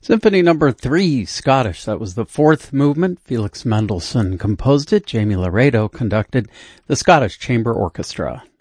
Symphony Number 3, Scottish. That was the fourth movement. Felix Mendelssohn composed it. Jamie Laredo conducted the Scottish Chamber Orchestra.